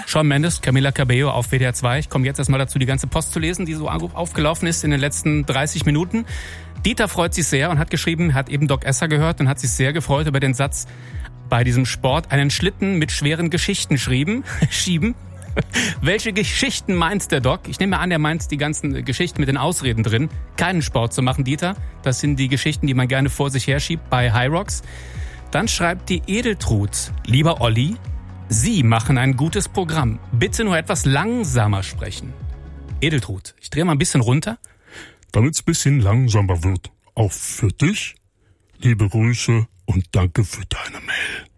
Shawn Mendes, Camila Cabello auf WDR 2. Ich komme jetzt erstmal dazu, die ganze Post zu lesen, die so aufgelaufen ist in den letzten 30 Minuten. Dieter freut sich sehr und hat geschrieben, hat eben Doc Esser gehört und hat sich sehr gefreut über den Satz, bei diesem Sport einen Schlitten mit schweren Geschichten schieben. Welche Geschichten meint der Doc? Ich nehme an, er meint die ganzen Geschichten mit den Ausreden drin, keinen Sport zu machen, Dieter. Das sind die Geschichten, die man gerne vor sich herschiebt bei High Rocks. Dann schreibt die Edeltrud, lieber Olli, Sie machen ein gutes Programm. Bitte nur etwas langsamer sprechen. Edeltrud, ich drehe mal ein bisschen runter. Damit es ein bisschen langsamer wird. Auch für dich, liebe Grüße und danke für deine Mail.